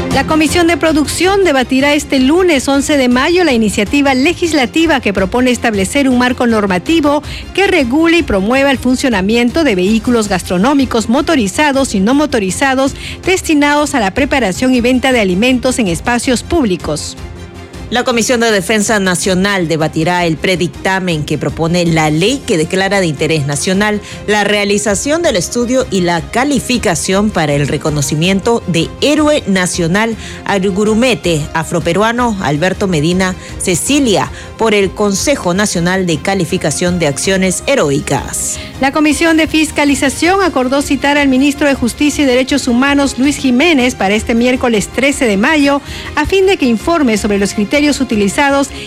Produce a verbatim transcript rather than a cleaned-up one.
La Comisión de Producción debatirá este lunes once de mayo la iniciativa legislativa que propone establecer un marco normativo que regule y promueva el funcionamiento de vehículos gastronómicos motorizados y no motorizados destinados a la preparación y venta de alimentos en espacios públicos. La Comisión de Defensa Nacional debatirá el predictamen que propone la ley que declara de interés nacional la realización del estudio y la calificación para el reconocimiento de héroe nacional al gurumete afroperuano Alberto Medina Cecilia por el Consejo Nacional de Calificación de Acciones Heroicas. La Comisión de Fiscalización acordó citar al ministro de Justicia y Derechos Humanos, Luis Jiménez, para este miércoles trece de mayo, a fin de que informe sobre los criterios utilizados